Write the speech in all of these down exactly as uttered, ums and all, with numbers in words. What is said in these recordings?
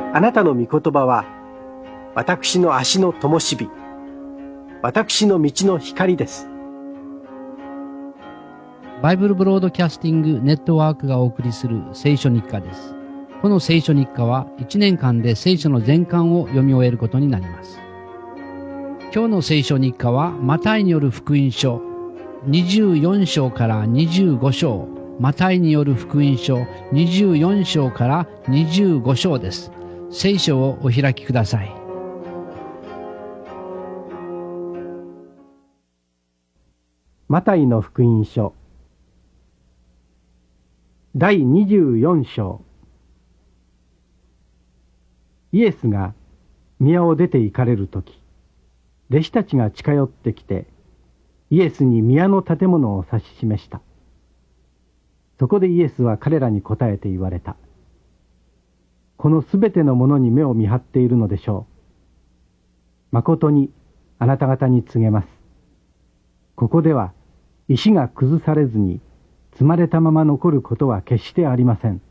あなたの御言葉は私の足の灯火、私の道の光です。 バイブルブロードキャスティングネットワークがお送りする聖書日課です。この聖書日課はいちねんかんで聖書の全巻を読み終えることになります。今日の聖書日課はマタイによる福音書にじゅうよん章からにじゅうご章、マタイによる福音書にじゅうよん章からにじゅうご章です。聖書をお開きください。 マタイの福音書だいにじゅうよん章。イエスが宮を出て行かれるとき、弟子たちが近寄ってきてイエスに宮の建物を指し示した。そこでイエスは彼らに答えて言われた。このすべてのものに目を見張っているのでしょう。まことにあなた方に告げます。ここでは石が崩されずに積まれたまま残ることは決してありません。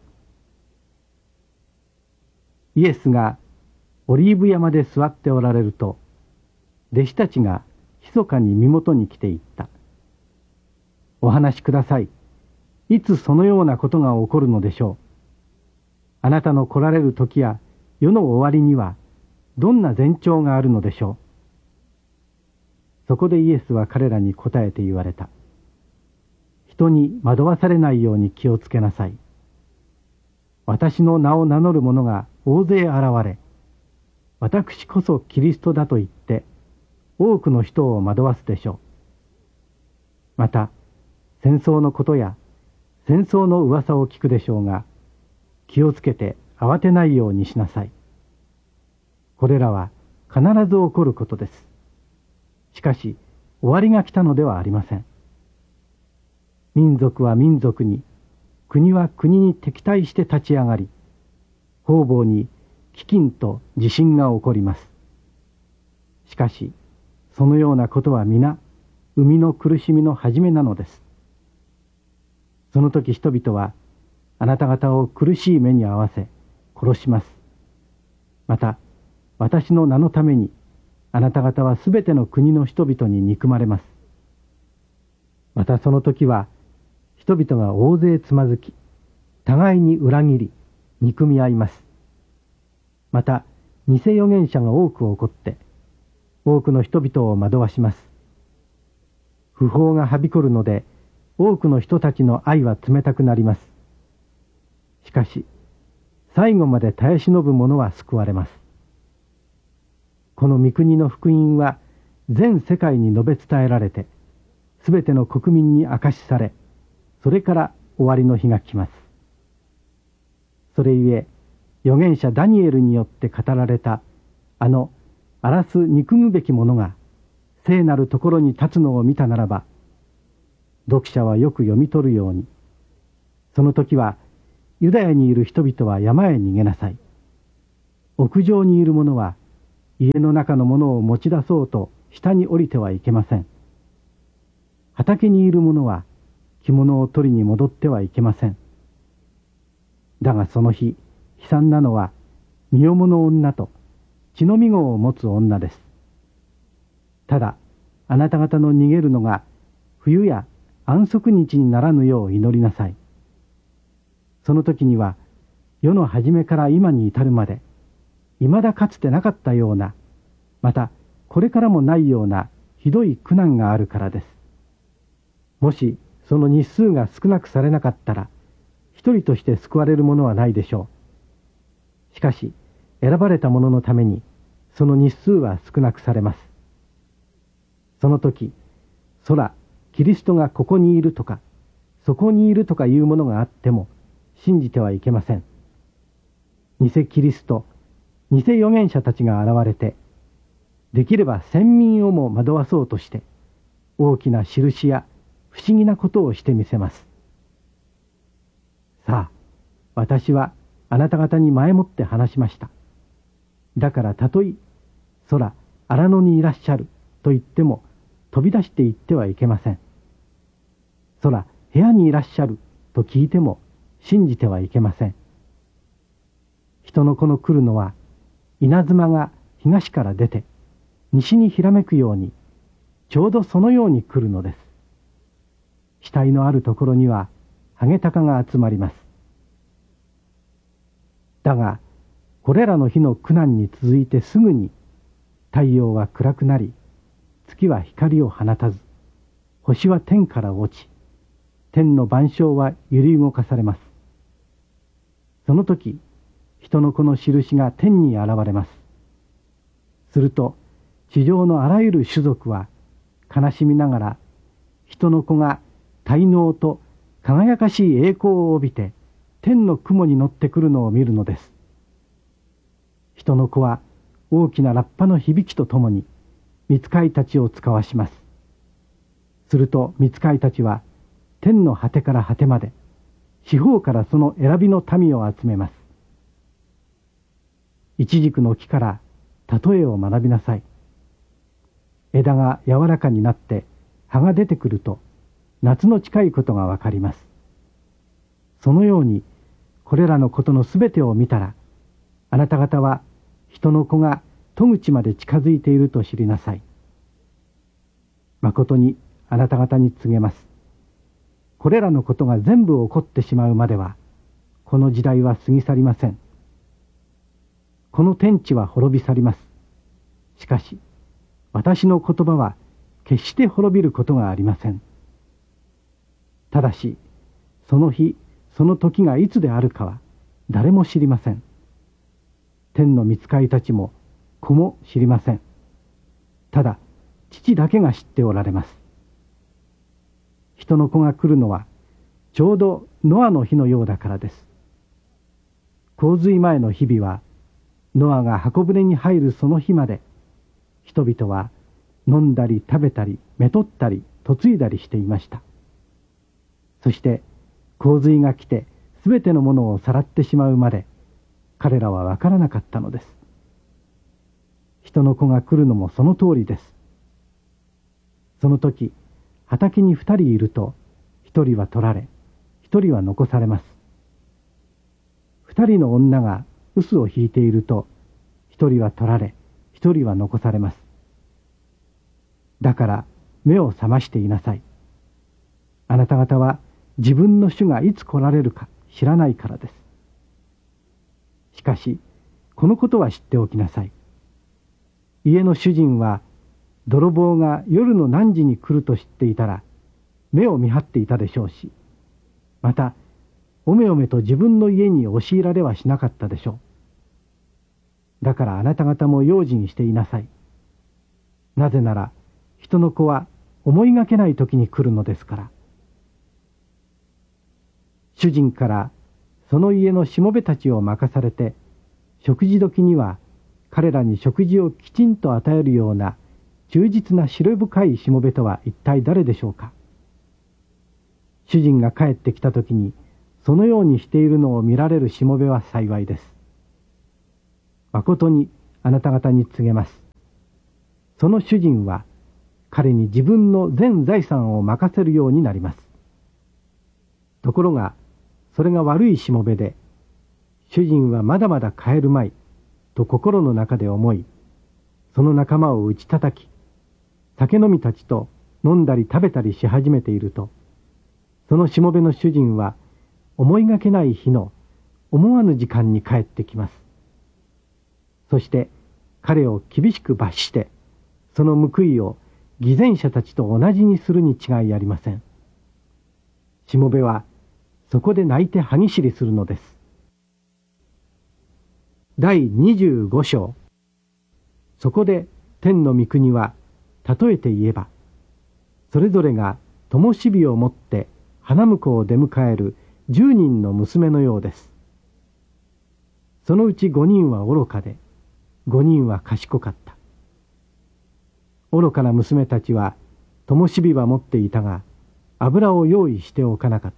イエスがオリーブ山で座っておられると、弟子たちが密かに身元に来て言った。お話しください。いつそのようなことが起こるのでしょう。あなたの来られる時や世の終わりにはどんな前兆があるのでしょう。そこでイエスは彼らに答えて言われた。人に惑わされないように気をつけなさい。私の名を名乗る者が大勢現れ、私こそキリストだと言って多くの人を惑わすでしょう。また戦争のことや戦争の噂を聞くでしょうが、気をつけて慌てないようにしなさい。これらは必ず起こることです。しかし終わりが来たのではありません。民族は民族に、国は国に敵対して立ち上がり、方々に飢饉と地震が起こります。しかしそのようなことは皆生みの苦しみの始めなのです。その時人々はあなた方を苦しい目に遭わせ殺します。また私の名のためにあなた方はすべての国の人々に憎まれます。またその時は人々が大勢つまずき、互いに裏切り憎み合います。また偽預言者が多く起こって多くの人々を惑わします。不法がはびこるので多くの人たちの愛は冷たくなります。しかし最後まで耐え忍ぶ者は救われます。この御国の福音は全世界に述べ伝えられて、すべての国民に明かしされ、それから終わりの日が来ます。それゆえ預言者ダニエルによって語られたあの荒らす憎むべき者が聖なるところに立つのを見たならば、読者はよく読み取るように、その時はユダヤにいる人々は山へ逃げなさい。屋上にいる者は家の中のものを持ち出そうと下に降りてはいけません。畑にいる者は着物を取りに戻ってはいけません。だがその日悲惨なのは身重の女と血のみ子を持つ女です。ただあなた方の逃げるのが冬や安息日にならぬよう祈りなさい。その時には世の初めから今に至るまでいまだかつてなかったような、またこれからもないようなひどい苦難があるからです。もしその日数が少なくされなかったら一人として救われるものはないでしょう。しかし選ばれた者のためにその日数は少なくされます。その時、空、キリストがここにいるとかそこにいるとかいうものがあっても信じてはいけません。偽キリスト、偽預言者たちが現れて、できれば先民をも惑わそうとして大きな印や不思議なことをしてみせます。さあ、私はあなた方に前もって話しました。だからたとえ空、荒野にいらっしゃると言っても飛び出して行ってはいけません。空、部屋にいらっしゃると聞いても信じてはいけません。 人の子の来るのは稲妻が東から出て西にひらめくように、ちょうどそのように来るのです。死体のあるところにはハゲタカが集まります。だがこれらの日の苦難に続いてすぐに太陽は暗くなり、月は光を放たず、星は天から落ち、天の万象は揺り動かされます。その時、人の子の印が天に現れます。すると地上のあらゆる種族は悲しみながら、人の子が大能と輝かしい栄光を帯びて天の雲に乗ってくるのを見るのです。人の子は大きなラッパの響きとともに御使いたちを遣わします。すると御使いたちは天の果てから果てまで、四方からその選びの民を集めます。イチジクの木から例えを学びなさい。枝が柔らかになって葉が出てくると、夏の近いことがわかります。そのようにこれらのことのすべてを見たら、あなた方は人の子が戸口まで近づいていると知りなさい。まことにあなた方に告げます。これらのことが全部起こってしまうまでは、この時代は過ぎ去りません。この天地は滅び去ります。しかし、私の言葉は決して滅びることがありません。ただし、その日、その時がいつであるかは誰も知りません。天の御使いたちも子も知りません。ただ、父だけが知っておられます。人の子が来るのは、ちょうどノアの日のようだからです。洪水前の日々は、ノアが箱舟に入るその日まで、人々は飲んだり食べたりめとったり嫁いだりしていました。そして洪水が来てすべてのものをさらってしまうまで、彼らはわからなかったのです。人の子が来るのもその通りです。その時、畑に二人いると、一人は取られ、一人は残されます。二人の女が臼を引いていると、一人は取られ、一人は残されます。だから目を覚ましていなさい。あなた方は自分の主がいつ来られるか知らないからです。しかし、このことは知っておきなさい。家の主人は、泥棒が夜の何時に来ると知っていたら、目を見張っていたでしょうし、また、おめおめと自分の家に押し入られはしなかったでしょう。だからあなた方も用心していなさい。なぜなら、人の子は思いがけない時に来るのですから。主人からその家のしもべたちを任されて、食事時には彼らに食事をきちんと与えるような忠実な思慮深いしもべとは一体誰でしょうか。主人が帰ってきた時にそのようにしているのを見られるしもべは幸いです。まことにあなた方に告げます。その主人は彼に自分の全財産を任せるようになります。ところがそれが悪いしもべで、主人はまだまだ帰るまいと心の中で思い、その仲間を打ち叩き、酒飲みたちと飲んだり食べたりし始めていると、そのしもべの主人は思いがけない日の思わぬ時間に帰ってきます。そして彼を厳しく罰して、その報いを偽善者たちと同じにするに違いありません。しもべはそこで泣いて歯ぎしりするのです。だいにじゅうご章。そこで天の御国は、例えて言えば、それぞれが灯火を持って花婿を出迎える十人の娘のようです。そのうち五人は愚かで、五人は賢かった。愚かな娘たちは灯火は持っていたが、油を用意しておかなかった。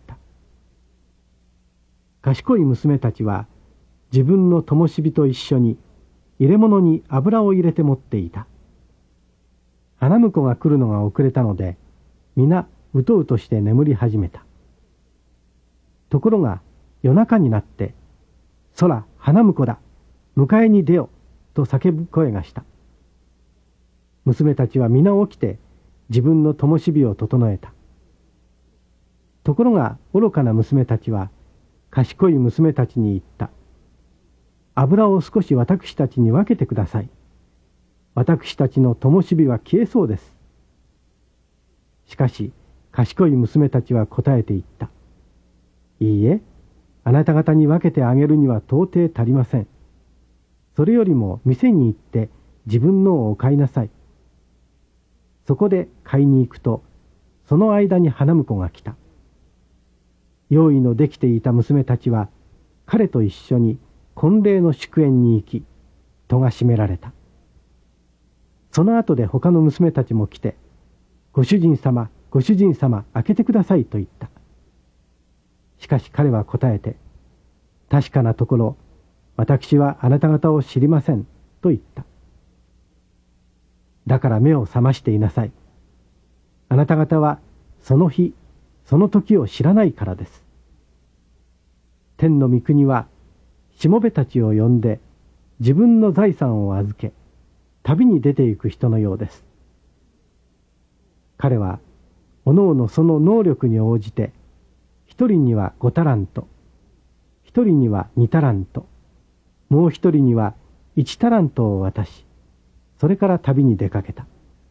賢い娘たちは自分の灯火と一緒に入れ物に油を入れて持っていた。花婿が来るのが遅れたので、皆うとうとして眠り始めた。ところが夜中になって、 空、花婿だ、迎えに出よ、と叫ぶ声がした。娘たちは皆起きて自分の灯火を整えた。ところが愚かな娘たちは賢い娘たちに言った。油を少し私たちに分けてください。私たちの灯火は消えそうです。しかし賢い娘たちは答えて言った。いいえ、あなた方に分けてあげるには到底足りません。それよりも店に行って自分のをお買いなさい。そこで買いに行くと、その間に花婿が来た。用意のできていた娘たちは彼と一緒に婚礼の祝宴に行き、戸が閉められた。その後で他の娘たちも来て、ご主人様、ご主人様、開けてくださいと言った。しかし彼は答えて、確かなところ、私はあなた方を知りませんと言った。だから目を覚ましていなさい。あなた方はその日、その時を知らないからです。天の御国は、しもべたちを呼んで、自分の財産を預け、旅に出ていく人のようです。彼は、おのおのその能力に応じて、一人には五タラント、一人には二タラント、もう一人には一タラントを渡し、それから旅に出かけた。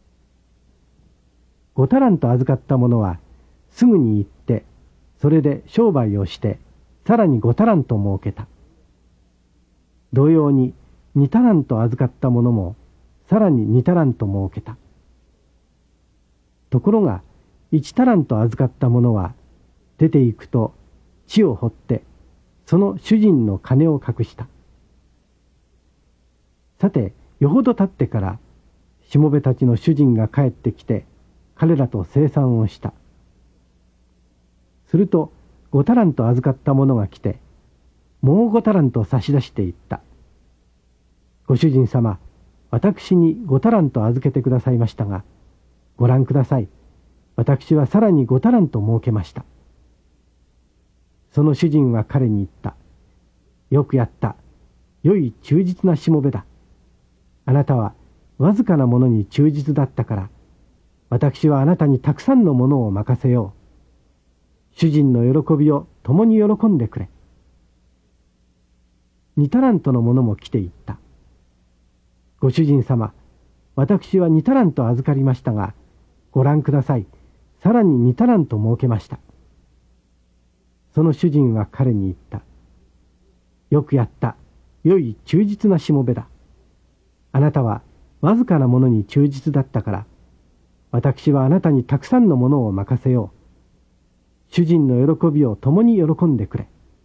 五タラント預かった者は、すぐに行って、それで商売をして、さらに五タラント儲けた。同様に、二タラント預かった者も、さらに二タラント儲けた。ところが、一タラント預かった者は、出て行くと、地を掘って、その主人の金を隠した。さて、よほど経ってから、しもべたちの主人が帰ってきて、彼らと清算をした。すると、五タラント預かった者が来て、もう五タラント差し出していった。ご主人様、私に五タラント預けてくださいましたが、ご覧ください。私はさらに五タラント儲けました。その主人は彼に言った。よくやった。良い忠実なしもべだ。あなたはわずかなものに忠実だったから、私はあなたにたくさんのものを任せよう。主人の喜びを共に喜んでくれ。二タラントの者も来て言った。ご主人様、私は二タラント預かりましたが、ご覧ください。さらに二タラント儲けました。その主人は彼に言った。よくやった。良い忠実なしもべだ。あなたはわずかなものに忠実だったから、私はあなたにたくさんのものを任せよう。主人の喜びを共に喜んでくれ。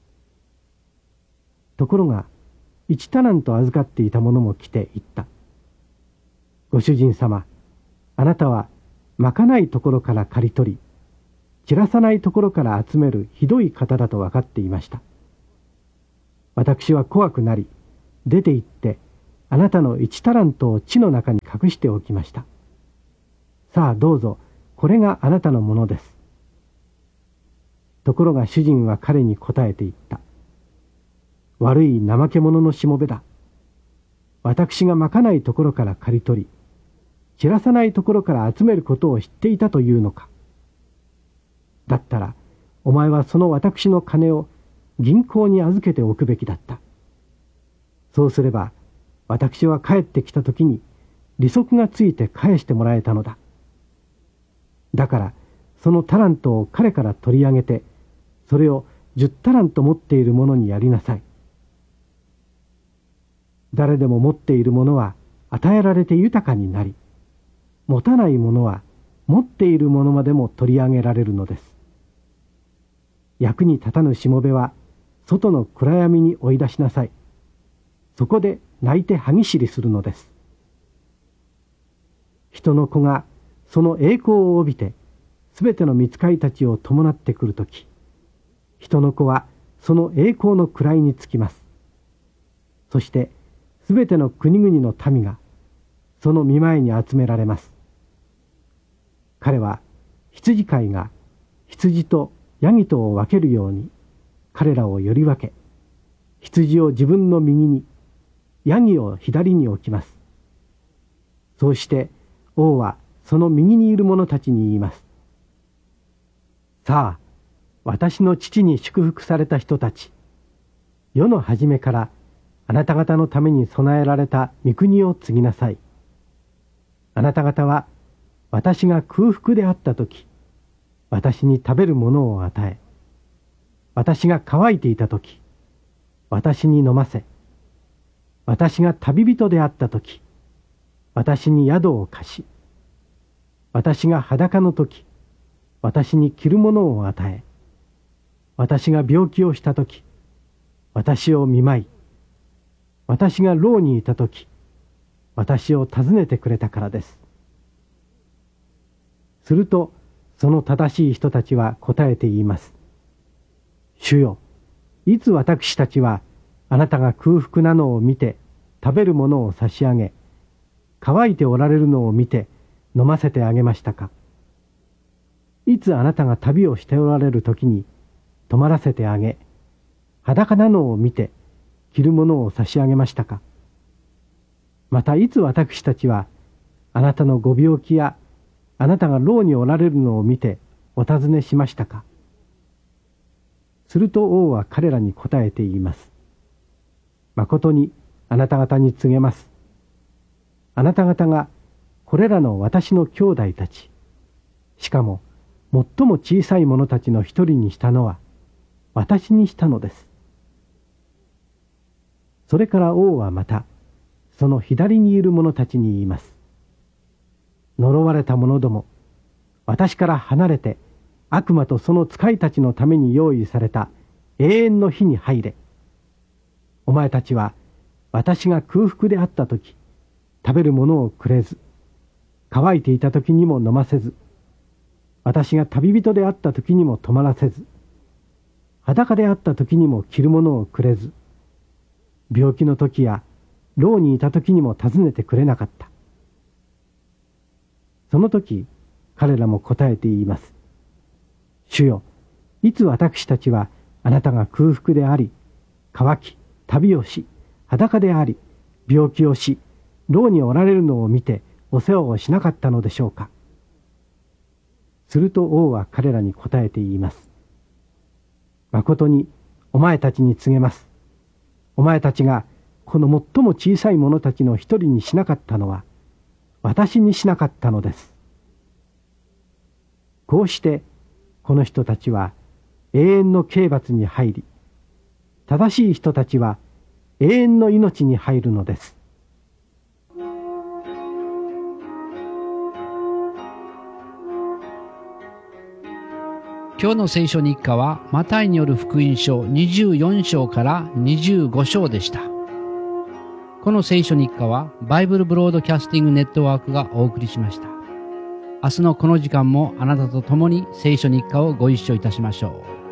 ところが、一タラント預かっていた者も来て言った。ご主人様、あなたはまかないところから刈り取り、散らさないところから集めるひどい方だと分かっていました。私は怖くなり、出て行って、あなたの一タラントを地の中に隠しておきました。さあどうぞ、これがあなたのものです。ところが主人は彼に答えて言った。悪い怠け者のしもべだ。私がまかないところから刈り取り、散らさないところから集めることを知っていたというのか。だったら、お前はその私の金を銀行に預けておくべきだった。そうすれば、私は帰ってきたときに利息がついて返してもらえたのだ。だから、そのタラントを彼から取り上げて、それを十タラント持っている者にやりなさい。誰でも持っているものは与えられて豊かになり、持たないものは持っているものまでも取り上げられるのです。役に立たぬしもべは外の暗闇に追い出しなさい。そこで泣いて歯ぎしりするのです。人の子がその栄光を帯びてすべての御使いたちを伴ってくるとき、人の子はその栄光の位につきます。そしてすべての国々の民がその御前に集められます。彼は羊飼いが羊とヤギとを分けるように彼らをより分け、 羊を自分の右に、ヤギを左に置きます。そうして王はその右にいる者たちに言います。さあ、私の父に祝福された人たち、世の初めからあなた方のために備えられた御国を継ぎなさい。あなた方は私が空腹であったとき、私に食べるものを与え、私が乾いていたとき、私に飲ませ、私が旅人であったとき、私に宿を貸し、私が裸のとき、私に着るものを与え、私が病気をしたとき、私を見舞い、私が牢にいたとき、私を訪ねてくれたからです。すると、その正しい人たちは答えて言います。主よ、いつ私たちはあなたが空腹なのを見て食べるものを差し上げ、乾いておられるのを見て飲ませてあげましたか。いつあなたが旅をしておられる時に泊まらせてあげ、裸なのを見て着るものを差し上げましたか。またいつ私たちはあなたのご病気やあなたが牢におられるのを見てお尋ねしましたか。すると王は彼らに答えて言います。まことにあなた方に告げます。あなた方がこれらの私の兄弟たち、しかも最も小さい者たちの一人にしたのは私にしたのです。それから王はまたその左にいる者たちに言います。呪われた者ども、私から離れて悪魔とその使いたちのために用意された永遠の火に入れ。お前たちは私が空腹であったとき食べるものをくれず、乾いていたときにも飲ませず、私が旅人であったときにも泊まらせず、裸であったときにも着るものをくれず、病気のときや牢にいたときにも訪ねてくれなかった。その時彼らも答えて言います。主よ、いつ私たちはあなたが空腹であり、乾き、旅をし、裸であり、病気をし、牢におられるのを見てお世話をしなかったのでしょうか。すると王は彼らに答えて言います。まことにお前たちに告げます。お前たちがこの最も小さい者たちの一人にしなかったのは、私にしなかったのです。こうしてこの人たちは永遠の刑罰に入り、正しい人たちは永遠の命に入るのです。 今日の聖書日課はマタイによる福音書にじゅうよん章からにじゅうご章でした。この聖書日課はバイブルブロードキャスティングネットワークがお送りしました。明日のこの時間もあなたと共に聖書日課をご一緒いたしましょう。